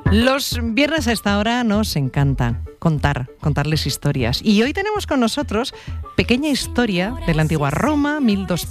Los viernes a esta hora nos encanta contarles historias. Y hoy tenemos con nosotros pequeña historia de la antigua Roma,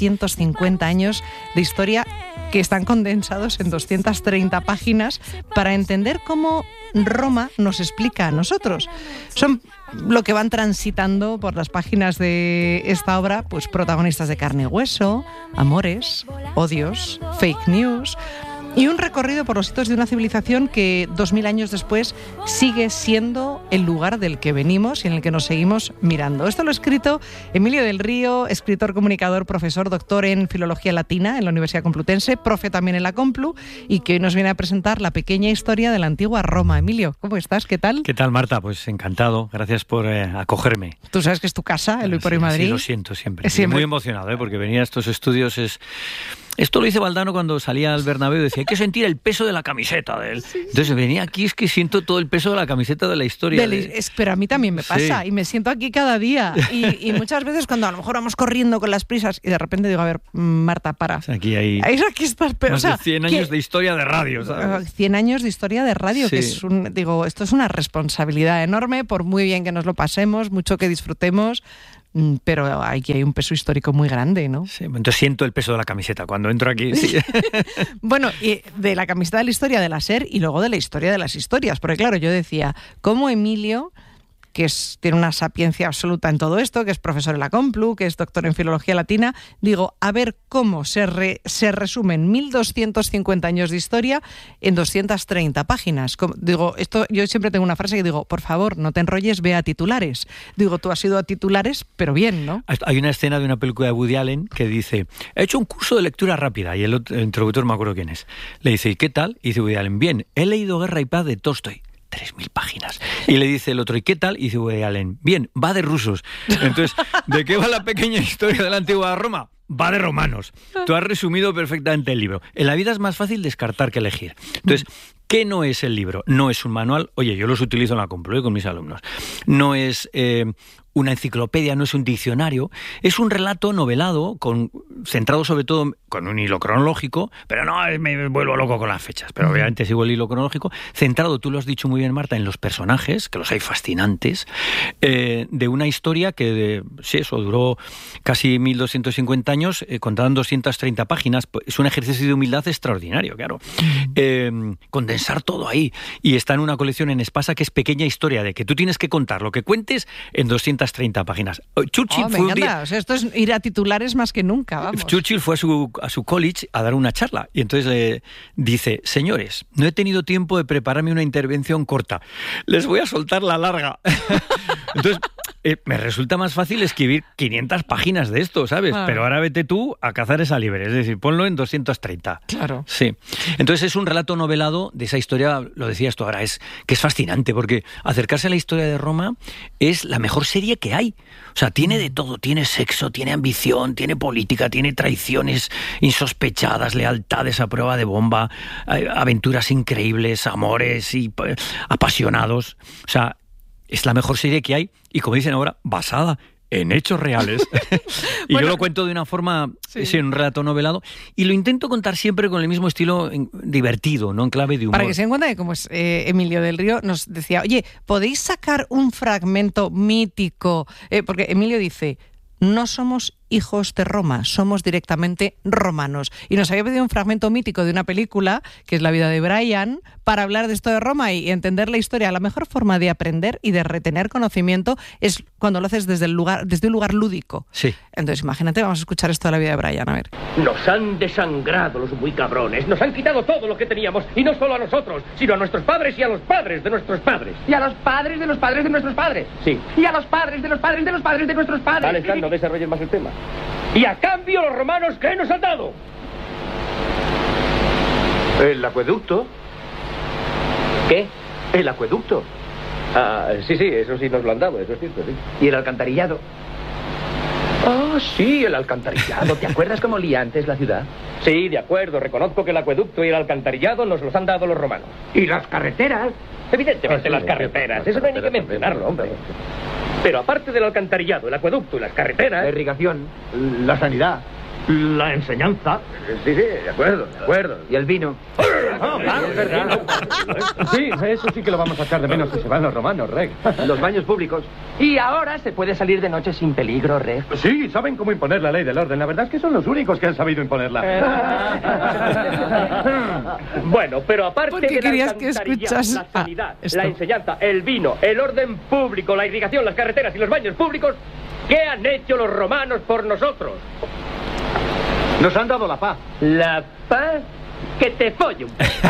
1250 años de historia que están condensados en 230 páginas para entender cómo Roma nos explica a nosotros. Son lo que van transitando por las páginas de esta obra, pues protagonistas de carne y hueso, amores, odios, fake news y un recorrido por los hitos de una civilización que 2000 años después sigue siendo el lugar del que venimos y en el que nos seguimos mirando. Esto lo ha escrito Emilio del Río, escritor, comunicador, profesor, doctor en Filología Latina en la Universidad Complutense, profe también en la Complu, y que hoy nos viene a presentar la pequeña historia de la antigua Roma. Emilio, ¿cómo estás? ¿Qué tal? ¿Qué tal, Marta? Pues encantado. Gracias por acogerme. Tú sabes que es tu casa, el Hoy por Hoy Madrid. Sí, lo siento siempre. Muy emocionado, porque venir a estos estudios es... Esto lo dice Valdano cuando salía al Bernabéu y decía, hay que sentir el peso de la camiseta de él. Sí. Entonces venía aquí, es que siento todo el peso de la camiseta de la historia. Pero a mí también me pasa, y me siento aquí cada día. Y muchas veces cuando a lo mejor vamos corriendo con las prisas y de repente digo, a ver, Marta, para. Aquí estás, pero, más de 100 años de historia de radio, ¿sabes? 100 años de historia de radio, sí. Que es esto es una responsabilidad enorme, por muy bien que nos lo pasemos, mucho que disfrutemos. Pero aquí hay un peso histórico muy grande, ¿no? Sí, entonces siento el peso de la camiseta cuando entro aquí. Sí. Bueno, y de la camiseta de la historia de la SER y luego de la historia de las historias. Porque claro, yo decía, ¿cómo Emilio, que tiene una sapiencia absoluta en todo esto, que es profesor en la Complu, que es doctor en Filología Latina, digo, a ver cómo se resumen 1250 años de historia en 230 páginas. Yo siempre tengo una frase que digo, por favor, no te enrolles, ve a titulares. Digo, tú has ido a titulares, pero bien, ¿no? Hay una escena de una película de Woody Allen que dice, he hecho un curso de lectura rápida, y el interlocutor, no me acuerdo quién es, le dice, ¿y qué tal? Y dice Woody Allen, bien, he leído Guerra y Paz de Tolstoy. 3.000 páginas. Y le dice el otro, ¿y qué tal? Y dice Woody Allen, bien, va de rusos. Entonces, ¿de qué va la pequeña historia de la antigua Roma? Va de romanos. Tú has resumido perfectamente el libro. En la vida es más fácil descartar que elegir. Entonces, ¿qué no es el libro? No es un manual. Oye, yo los utilizo en la Complu con mis alumnos. No es una enciclopedia, no es un diccionario. Es un relato novelado, centrado sobre todo con un hilo cronológico, pero no me vuelvo loco con las fechas, pero obviamente sigo el hilo cronológico, centrado, tú lo has dicho muy bien, Marta, en los personajes, que los hay fascinantes, de una historia que, eso duró casi 1250 años, contada en 230 páginas. Es un ejercicio de humildad extraordinario, claro. Condensar todo ahí. Y está en una colección en Espasa que es Pequeña Historia, de que tú tienes que contar lo que cuentes en 230 páginas. Churchill fue un día... O sea, esto es ir a titulares más que nunca, vamos. Churchill fue a su college a dar una charla y entonces le dice, señores, no he tenido tiempo de prepararme una intervención corta. Les voy a soltar la larga. Entonces, me resulta más fácil escribir 500 páginas de esto, ¿sabes? Claro. Pero ahora vete tú a cazar esa liebre, es decir, ponlo en 230. Claro. Sí. Entonces es un relato novelado de esa historia, lo decías tú ahora, que es fascinante, porque acercarse a la historia de Roma es la mejor serie que hay. O sea, tiene de todo, tiene sexo, tiene ambición, tiene política, tiene traiciones insospechadas, lealtades a prueba de bomba, aventuras increíbles, amores y apasionados. O sea, es la mejor serie que hay y, como dicen ahora, basada en hechos reales. Y bueno, yo lo cuento de una forma, sí, un relato novelado, y lo intento contar siempre con el mismo estilo divertido, no en clave de humor. Para que se den cuenta de cómo es, Emilio del Río nos decía, oye, ¿podéis sacar un fragmento mítico? Porque Emilio dice, no somos hijos de Roma, somos directamente romanos. Y nos había pedido un fragmento mítico de una película, que es La vida de Brian, para hablar de esto de Roma y entender la historia. La mejor forma de aprender y de retener conocimiento es cuando lo haces desde un lugar lúdico. Sí. Entonces, imagínate, vamos a escuchar esto de La vida de Brian, a ver. Nos han desangrado los muy cabrones, nos han quitado todo lo que teníamos, y no solo a nosotros, sino a nuestros padres y a los padres de nuestros padres. Y a los padres de los padres de nuestros padres. Sí. Y a los padres de los padres de los padres de nuestros padres. Vale, Stan, no desarrolles más el tema. Y a cambio los romanos, ¿qué nos han dado? El acueducto. ¿Qué? El acueducto. Ah, sí, eso sí nos lo han dado, eso es cierto, sí. ¿Y el alcantarillado? Ah, sí, el alcantarillado. ¿Te acuerdas cómo olía antes la ciudad? Sí, de acuerdo, reconozco que el acueducto y el alcantarillado nos los han dado los romanos. ¿Y las carreteras? Evidentemente las carreteras, eso no hay ni que mencionarlo, hombre. Pero aparte del alcantarillado, el acueducto y las carreteras... La irrigación, la sanidad... La enseñanza. Sí, de acuerdo. ¿Y el vino? Sí, eso sí que lo vamos a echar de menos si se van los romanos, Reg. Los baños públicos. Y ahora se puede salir de noche sin peligro, Reg. Sí, saben cómo imponer la ley del orden. La verdad es que son los únicos que han sabido imponerla. Bueno, pero aparte ¿Por qué de la querías que alcantarillado, escuchas la sanidad, esto? la enseñanza, el vino, el orden público, la irrigación, las carreteras y los baños públicos, ¿qué han hecho los romanos por nosotros? Nos han dado la paz. La paz. Que te follo.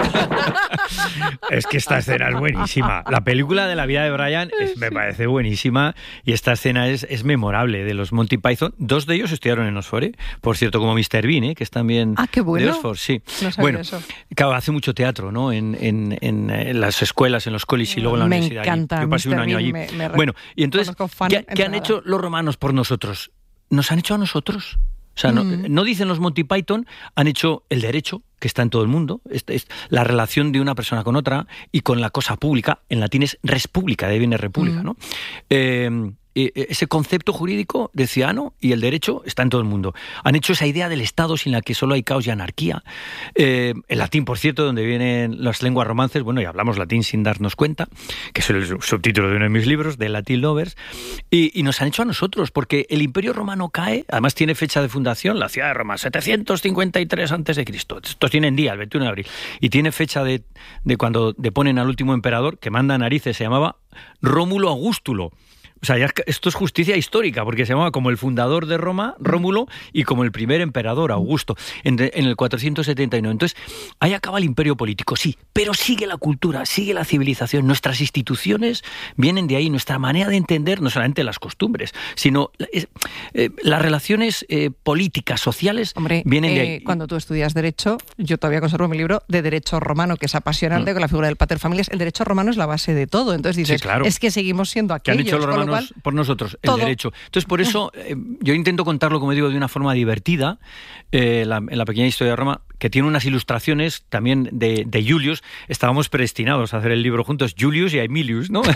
Es que esta escena es buenísima. La película de la vida de Brian me parece buenísima y esta escena es memorable de los Monty Python. 2 de ellos estudiaron en Oxford, por cierto, como Mr. Bean, que es también qué bueno. de Oxford. Sí. No sabía bueno, eso. Claro, hace mucho teatro, ¿no? En las escuelas, en los colleges y luego en la universidad. Me encanta. Yo pasé un Mr. año allí. Bean, Bueno, y entonces, ¿qué han hecho los romanos por nosotros? ¿Nos han hecho a nosotros? O sea, no dicen los Monty Python, han hecho el derecho, que está en todo el mundo, es la relación de una persona con otra y con la cosa pública, en latín es res publica, de ahí viene república, ¿no? Ese concepto jurídico de ciudadano y el derecho está en todo el mundo. Han hecho esa idea del Estado sin la que solo hay caos y anarquía. El latín, por cierto, donde vienen las lenguas romances, bueno, y hablamos latín sin darnos cuenta, que es el subtítulo de uno de mis libros, de Latin Lovers, y nos han hecho a nosotros, porque el Imperio Romano cae, además tiene fecha de fundación, la ciudad de Roma, 753 a.C. Estos tienen día, el 21 de abril, y tiene fecha de cuando deponen al último emperador, que manda narices, se llamaba Rómulo Augustulo. O sea, esto es justicia histórica, porque se llamaba como el fundador de Roma, Rómulo, y como el primer emperador, Augusto, en el 479. Entonces, ahí acaba el imperio político, sí, pero sigue la cultura, sigue la civilización. Nuestras instituciones vienen de ahí, nuestra manera de entender no solamente las costumbres, sino las relaciones políticas, sociales, vienen de ahí. Cuando tú estudias Derecho, yo todavía conservo mi libro de Derecho Romano, que es apasionante, con la figura del pater familias. El derecho romano es la base de todo. Entonces dices, sí, claro. Es que seguimos siendo aquellos. Que han hecho los romanos por nosotros, el derecho. Entonces, por eso, yo intento contarlo, como digo, de una forma divertida, en la pequeña historia de Roma, que tiene unas ilustraciones también de Julius. Estábamos predestinados a hacer el libro juntos, Julius y Aemilius, ¿no?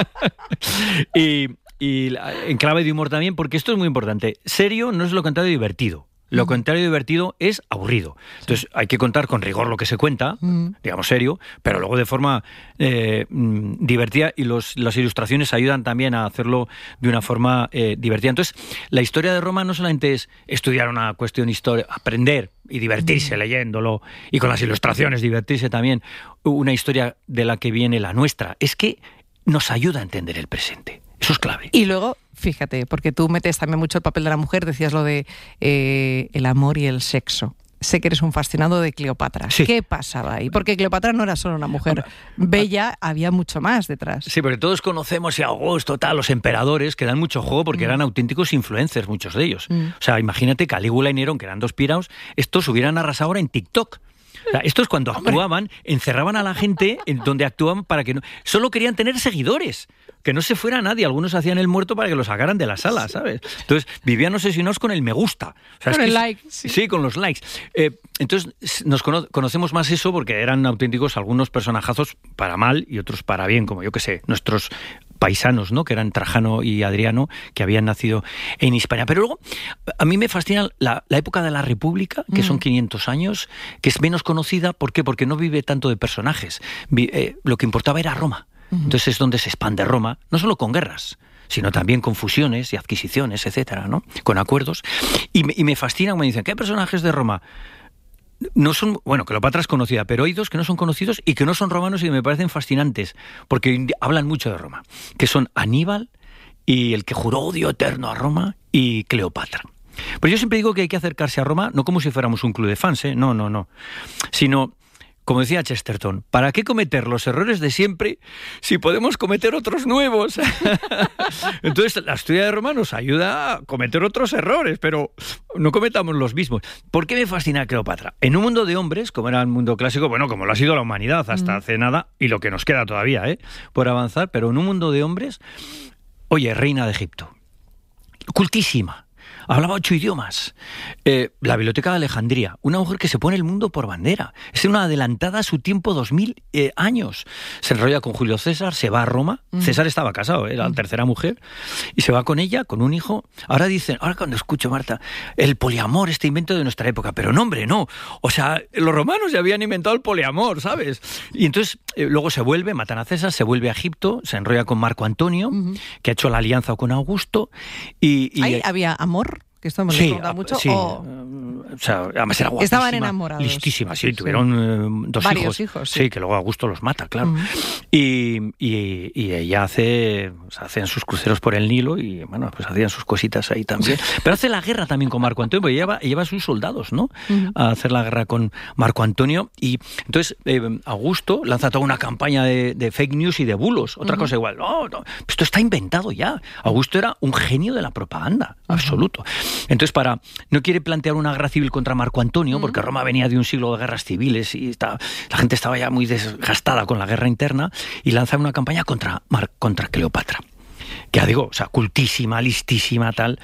y en clave de humor también, porque esto es muy importante. Serio no es lo contrario de divertido. Lo contrario de divertido es aburrido. Entonces hay que contar con rigor lo que se cuenta, digamos serio, pero luego de forma divertida, y las ilustraciones ayudan también a hacerlo de una forma divertida. Entonces, la historia de Roma no solamente es estudiar una cuestión histórica, aprender y divertirse leyéndolo, y con las ilustraciones divertirse también, una historia de la que viene la nuestra, es que nos ayuda a entender el presente. Eso es clave. Y luego, fíjate, porque tú metes también mucho el papel de la mujer, decías lo de el amor y el sexo. Sé que eres un fascinado de Cleopatra. Sí. ¿Qué pasaba ahí? Porque Cleopatra no era solo una mujer bella, había mucho más detrás. Sí, porque todos conocemos a Augusto, los emperadores, que dan mucho juego porque eran auténticos influencers, muchos de ellos. O sea, imagínate Calígula y Nerón, que eran 2 piraos, estos hubieran arrasado ahora en TikTok. O sea, estos cuando actuaban, encerraban a la gente en donde actuaban para que no... Solo querían tener seguidores, que no se fuera nadie. Algunos hacían el muerto para que lo sacaran de la sala, ¿sabes? Entonces, vivían obsesionados con el me gusta. O sea, con el like. Sí, con los likes. Entonces, nos conocemos más eso porque eran auténticos algunos personajazos para mal y otros para bien, como yo que sé, nuestros paisanos, ¿no? Que eran Trajano y Adriano, que habían nacido en Hispania. Pero luego, a mí me fascina la época de la República, que son 500 años, que es menos conocida. ¿Por qué? Porque no vive tanto de personajes. Lo que importaba era Roma. Entonces es donde se expande Roma, no solo con guerras, sino también con fusiones y adquisiciones, etcétera, ¿no? Con acuerdos. Y me fascina cuando me dicen, ¿qué personajes de Roma? No son, bueno, Cleopatra es conocida, pero hay 2 que no son conocidos y que no son romanos y que me parecen fascinantes, porque hablan mucho de Roma, que son Aníbal y el que juró odio eterno a Roma, y Cleopatra. Pero yo siempre digo que hay que acercarse a Roma, no como si fuéramos un club de fans, no, sino... Como decía Chesterton, ¿para qué cometer los errores de siempre si podemos cometer otros nuevos? Entonces, la historia de Roma nos ayuda a cometer otros errores, pero no cometamos los mismos. ¿Por qué me fascina Cleopatra? En un mundo de hombres, como era el mundo clásico, bueno, como lo ha sido la humanidad hasta hace nada, y lo que nos queda todavía, por avanzar, pero en un mundo de hombres, oye, reina de Egipto, cultísima. hablaba 8 idiomas. La Biblioteca de Alejandría, una mujer que se pone el mundo por bandera. Es una adelantada a su tiempo 2000 años. Se enrolla con Julio César, se va a Roma. César estaba casado, era la tercera mujer, y se va con ella, con un hijo. Ahora dicen, ahora cuando escucho, Marta, el poliamor, este invento de nuestra época, pero no, hombre, no. O sea, los romanos ya habían inventado el poliamor, ¿sabes? Y entonces luego se vuelve, matan a César, se vuelve a Egipto, se enrolla con Marco Antonio, que ha hecho la alianza con Augusto. ¿Ahí había amor? Que esto me lo pregunta mucho. Sí, o sea, además era guapísima. Estaban enamorados. Listísima, sí, tuvieron dos varios hijos. Sí, que luego Augusto los mata, claro. Y ella hacen sus cruceros por el Nilo y, bueno, pues hacían sus cositas ahí también. Pero hace la guerra también con Marco Antonio, porque lleva a sus soldados, ¿no? A hacer la guerra con Marco Antonio. Y entonces Augusto lanza toda una campaña de fake news y de bulos. Otra cosa igual. No, esto está inventado ya. Augusto era un genio de la propaganda, absoluto. Entonces, no quiere plantear una guerra civil contra Marco Antonio, porque Roma venía de un siglo de guerras civiles y la gente estaba ya muy desgastada con la guerra interna, y lanza una campaña contra Cleopatra, que ya digo, o sea, cultísima, listísima, tal,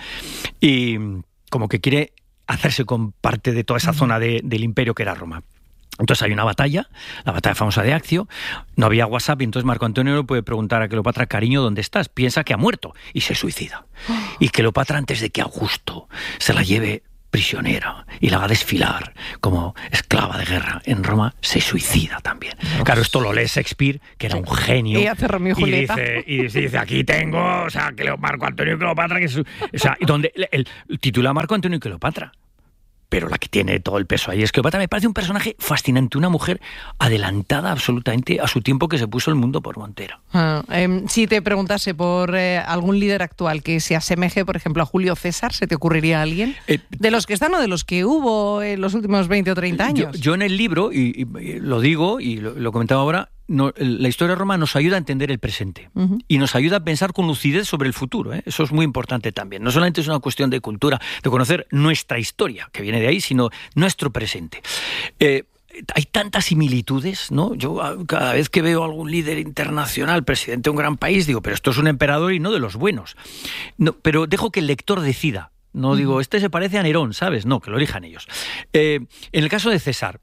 y como que quiere hacerse con parte de toda esa zona del imperio que era Roma. Entonces hay una batalla, la batalla famosa de Accio, no había WhatsApp, y entonces Marco Antonio le puede preguntar a Cleopatra, cariño, ¿dónde estás? Piensa que ha muerto, y se suicida. Y Cleopatra, antes de que Augusto se la lleve prisionera y la va a desfilar como esclava de guerra en Roma, se suicida también. Claro, esto lo lee Shakespeare, que era un genio. Y hace Romeo y Julieta. Y dice, aquí tengo, o sea, Marco Antonio y Cleopatra, o sea, donde el titula Marco Antonio y Cleopatra. Pero la que tiene todo el peso ahí es Cleopatra. Me parece un personaje fascinante, una mujer adelantada absolutamente a su tiempo, que se puso el mundo por montera. Si te preguntase por algún líder actual que se asemeje, por ejemplo, a Julio César, ¿se te ocurriría alguien? ¿De los que están o de los que hubo en los últimos 20 o 30 años? Yo en el libro, y lo digo, y lo comentaba ahora, la historia de Roma nos ayuda a entender el presente y nos ayuda a pensar con lucidez sobre el futuro. Eso es muy importante también. No solamente es una cuestión de cultura, de conocer nuestra historia, que viene de ahí, sino nuestro presente. Hay tantas similitudes, ¿no? Yo cada vez que veo a algún líder internacional, presidente de un gran país, digo, pero esto es un emperador y no de los buenos. No, pero dejo que el lector decida. No digo, este se parece a Nerón, ¿sabes? No, que lo elijan ellos. En el caso de César,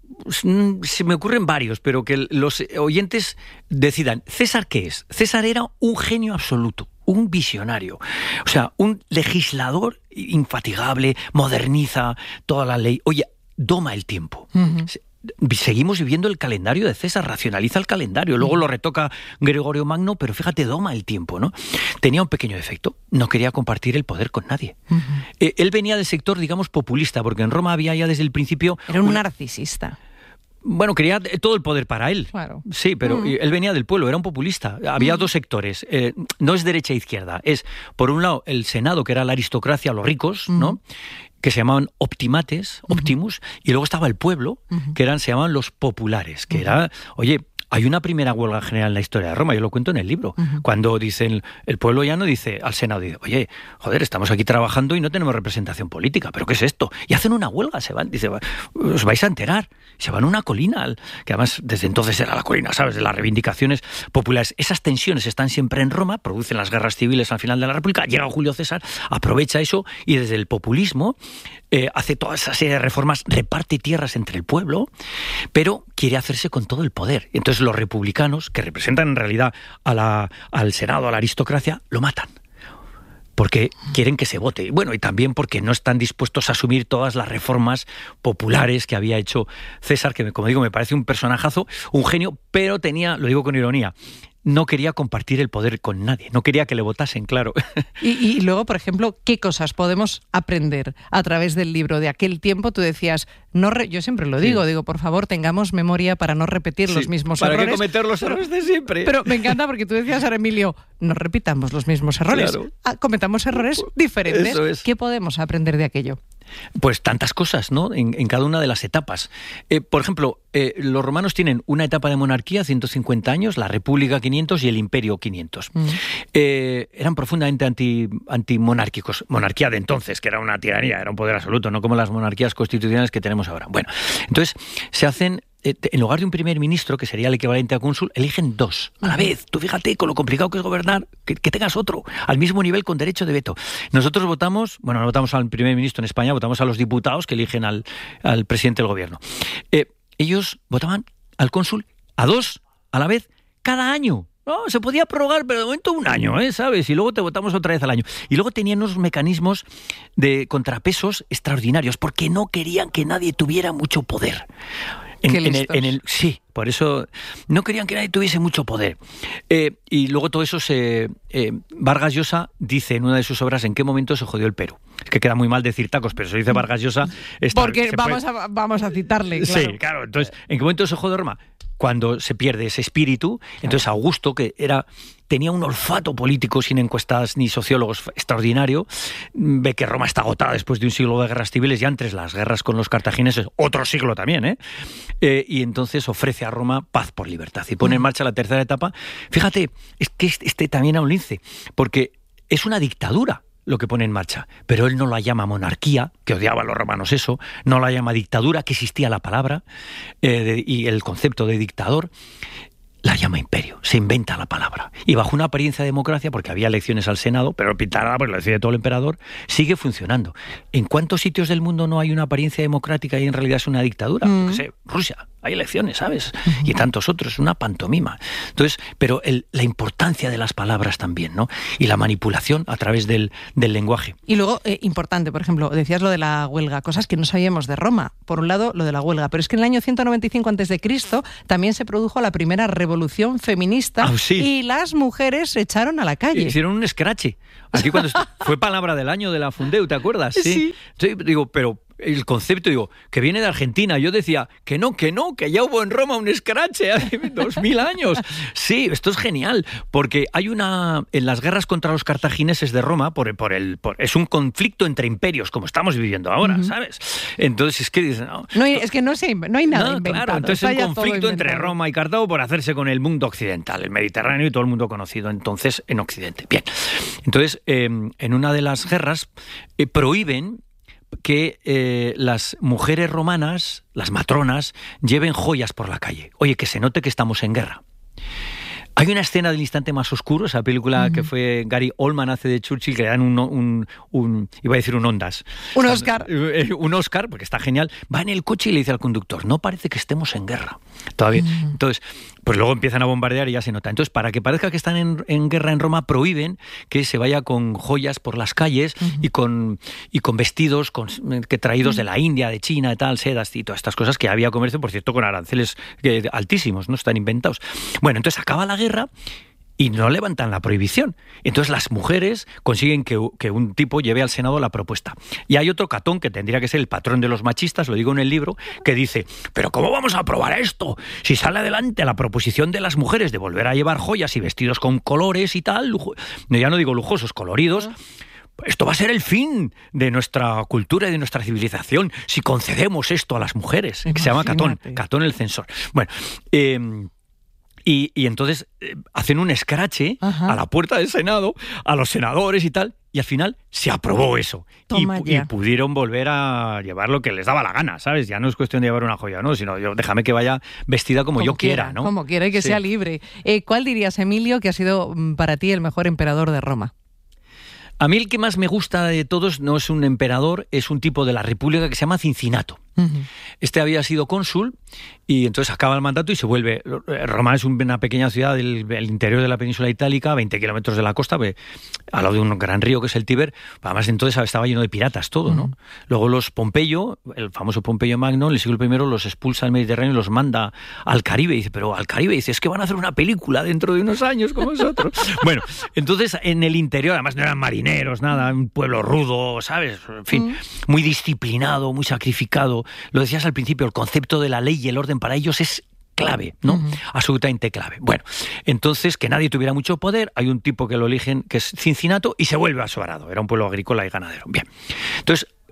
se me ocurren varios, pero que los oyentes decidan. ¿César qué es? César era un genio absoluto, un visionario, o sea, un legislador infatigable, moderniza toda la ley. Oye, doma el tiempo. Seguimos viviendo el calendario de César, racionaliza el calendario, luego lo retoca Gregorio Magno, pero fíjate, doma el tiempo, ¿no? Tenía un pequeño defecto, no quería compartir el poder con nadie. Él venía del sector, digamos, populista, porque en Roma había ya desde el principio... Era un narcisista. Bueno, quería todo el poder para él. Claro. Sí, pero él venía del pueblo, era un populista. Había dos sectores. No es derecha e izquierda. Es, por un lado, el Senado, que era la aristocracia, los ricos, ¿no? Que se llamaban optimates, optimus, y luego estaba el pueblo, que se llamaban los populares, que era, oye, hay una primera huelga general en la historia de Roma, yo lo cuento en el libro, cuando dicen, el pueblo llano dice al Senado, dice, oye, joder, estamos aquí trabajando y no tenemos representación política, ¿pero qué es esto? Y hacen una huelga, se van, dice, os vais a enterar, se van a una colina, que además desde entonces era la colina, ¿sabes?, de las reivindicaciones populares. Esas tensiones están siempre en Roma, producen las guerras civiles al final de la República, llega Julio César, aprovecha eso y desde el populismo hace toda esa serie de reformas, reparte tierras entre el pueblo, pero quiere hacerse con todo el poder. Entonces los republicanos, que representan en realidad al Senado, a la aristocracia, lo matan. Porque quieren que se vote. Bueno, y también porque no están dispuestos a asumir todas las reformas populares que había hecho César, que, como digo, me parece un personajazo, un genio, pero tenía, lo digo con ironía, no quería compartir el poder con nadie, no quería que le votasen, claro. Y luego, por ejemplo, ¿qué cosas podemos aprender a través del libro de aquel tiempo? Tú decías, yo siempre lo digo, por favor, tengamos memoria para no repetir los mismos errores. ¿Para qué cometer los errores de siempre? Pero me encanta porque tú decías ahora, Emilio, no repitamos los mismos errores, claro. Cometamos errores diferentes. Eso es. ¿Qué podemos aprender de aquello? Pues tantas cosas, ¿no? En cada una de las etapas. Por ejemplo, los romanos tienen una etapa de monarquía, 150 años, la República 500 y el Imperio 500. Eran profundamente antimonárquicos. Monarquía de entonces, que era una tiranía, era un poder absoluto, no como las monarquías constitucionales que tenemos ahora. Bueno, entonces se hacen en lugar de un primer ministro, que sería el equivalente a cónsul, eligen 2 a la vez. Tú fíjate con lo complicado que es gobernar, que tengas otro al mismo nivel con derecho de veto. Nosotros votamos, no votamos al primer ministro en España, votamos a los diputados que eligen al presidente del gobierno. Ellos votaban al cónsul a 2 a la vez cada año. No, se podía prorrogar, pero de momento un año, ¿sabes? Y luego te votamos otra vez al año. Y luego tenían unos mecanismos de contrapesos extraordinarios, porque no querían que nadie tuviera mucho poder. Sí, por eso no querían que nadie tuviese mucho poder. Y luego todo eso Vargas Llosa dice en una de sus obras en qué momento se jodió el Perú. Es que queda muy mal decir tacos, pero se dice Vargas Llosa. Porque vamos a citarle, claro. Sí, claro. Entonces, ¿en qué momento se jodió Roma? Cuando se pierde ese espíritu. Entonces Augusto, que tenía un olfato político sin encuestas ni sociólogos extraordinario, ve que Roma está agotada después de un siglo de guerras civiles, ya entre las guerras con los cartagineses, otro siglo también, y entonces ofrece a Roma paz por libertad y pone en marcha la tercera etapa. Fíjate, es que también a un lince, porque es una dictadura lo que pone en marcha, pero él no la llama monarquía, que odiaban los romanos eso, no la llama dictadura, que existía la palabra, y el concepto de dictador, la llama imperio, se inventa la palabra. Y bajo una apariencia de democracia, porque había elecciones al Senado, pero pintada, pues lo decide todo el emperador, sigue funcionando. ¿En cuántos sitios del mundo no hay una apariencia democrática y en realidad es una dictadura? Yo qué sé, Rusia, hay elecciones, ¿sabes? Y tantos otros, una pantomima. Entonces, pero la importancia de las palabras también, ¿no? Y la manipulación a través del lenguaje. Y luego, importante, por ejemplo, decías lo de la huelga, cosas que no sabíamos de Roma. Por un lado, lo de la huelga, pero es que en el año 195 a.C. también se produjo la primera revolución feminista y las mujeres se echaron a la calle. Hicieron un escrache. Aquí cuando fue palabra del año de la Fundeu, ¿te acuerdas? Sí. Digo, pero el concepto, que viene de Argentina. Yo decía que no, que ya hubo en Roma un escrache hace 2000 años. Sí, esto es genial, porque hay en las guerras contra los cartagineses de Roma, es un conflicto entre imperios, como estamos viviendo ahora, ¿sabes? Entonces es que dicen, no hay nada inventado. Claro, entonces es un conflicto entre Roma y Cartago por hacerse con el mundo occidental, el Mediterráneo y todo el mundo conocido entonces en Occidente. Bien, entonces en una de las guerras prohíben que las mujeres romanas, las matronas, lleven joyas por la calle. Oye, que se note que estamos en guerra. Hay una escena del instante más oscuro, esa película que fue Gary Oldman hace de Churchill, que le dan iba a decir un Ondas. Un Oscar. Un Oscar, porque está genial. Va en el coche y le dice al conductor, no parece que estemos en guerra. Todavía. Entonces, pues luego empiezan a bombardear y ya se nota. Entonces, para que parezca que están en guerra en Roma, prohíben que se vaya con joyas por las calles y con vestidos que traídos de la India, de China, de tal, sedas y todas estas cosas, que había comercio, por cierto, con aranceles altísimos, no están inventados. Bueno, entonces acaba la guerra y no levantan la prohibición. Entonces las mujeres consiguen que un tipo lleve al Senado la propuesta. Y hay otro Catón, que tendría que ser el patrón de los machistas, lo digo en el libro, que dice, pero ¿cómo vamos a aprobar esto? Si sale adelante la proposición de las mujeres de volver a llevar joyas y vestidos con colores y tal, ya no digo lujosos, coloridos, esto va a ser el fin de nuestra cultura y de nuestra civilización si concedemos esto a las mujeres, que se llama Catón el censor. Bueno, y entonces hacen un escrache a la puerta del Senado, a los senadores y tal, y al final se aprobó eso. Y pudieron volver a llevar lo que les daba la gana, ¿sabes? Ya no es cuestión de llevar una joya, ¿no? Sino déjame que vaya vestida como yo quiera, ¿no? Como quiera y que sea libre. ¿Cuál dirías, Emilio, que ha sido para ti el mejor emperador de Roma? A mí el que más me gusta de todos no es un emperador, es un tipo de la República que se llama Cincinato. Este había sido cónsul y entonces acaba el mandato y se vuelve. Roma es una pequeña ciudad del interior de la península itálica, 20 kilómetros de la costa, al lado de un gran río que es el Tíber. Además, entonces estaba lleno de piratas todo, ¿no? Luego los Pompeyo, el famoso Pompeyo Magno, en el siglo I los expulsa al Mediterráneo y los manda al Caribe. Y dice, pero al Caribe, dice, es que van a hacer una película dentro de unos años con vosotros. Bueno, entonces en el interior, además no eran marineros, nada, un pueblo rudo, ¿sabes? En fin, muy disciplinado, muy sacrificado. Lo decías al principio, el concepto de la ley y el orden para ellos es clave, ¿no? Absolutamente clave. Bueno, entonces, que nadie tuviera mucho poder, hay un tipo que lo eligen, que es Cincinato, y se vuelve a Sobrado. Era un pueblo agrícola y ganadero. Bien. Entonces,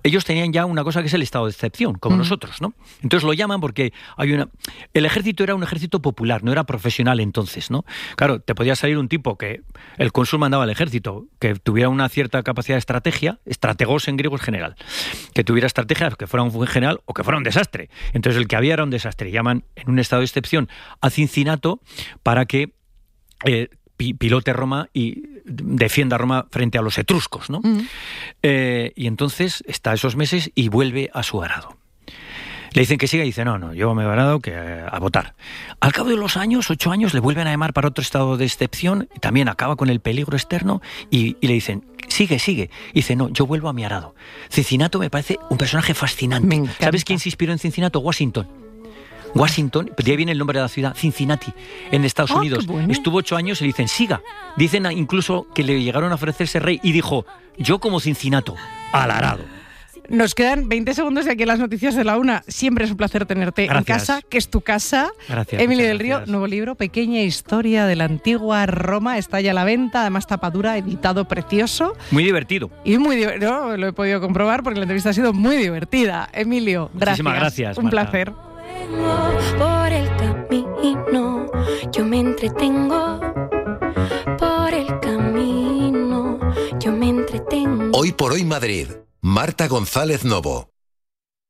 ellos tenían ya una cosa que es el estado de excepción, como nosotros, ¿no? Entonces lo llaman porque el ejército era un ejército popular, no era profesional entonces, ¿no? Claro, te podía salir un tipo que el cónsul mandaba al ejército, que tuviera una cierta capacidad de estrategia, estrategos en griego es general, que tuviera estrategia, que fuera un buen general o que fuera un desastre. Entonces el que había era un desastre. Llaman en un estado de excepción a Cincinato para que pilote Roma y defienda Roma frente a los etruscos, ¿no? Y entonces está esos meses y vuelve a su arado. Le dicen que siga y dice, no, yo me he ganado que a votar. Al cabo de los años, 8 años, le vuelven a llamar para otro estado de excepción, también acaba con el peligro externo y le dicen, sigue. Y dice, no, yo vuelvo a mi arado. Cincinato me parece un personaje fascinante. ¿Sabes quién se inspiró en Cincinato? Washington, de ahí viene el nombre de la ciudad, Cincinnati, en Estados Unidos. Bueno. Estuvo 8 años y le dicen, siga. Dicen incluso que le llegaron a ofrecerse rey y dijo, yo como Cincinato, al arado. Nos quedan 20 segundos de aquí en las noticias de la una. Siempre es un placer tenerte en casa, que es tu casa. Gracias. Emilio del Río, nuevo libro, Pequeña historia de la antigua Roma, está ya a la venta, además tapadura, editado precioso. Muy divertido. Y muy divertido, lo he podido comprobar porque la entrevista ha sido muy divertida. Emilio, gracias. Muchísimas gracias. Un placer. Por el camino, yo me entretengo. Por el camino, yo me entretengo. Hoy por hoy Madrid. Marta González Novo.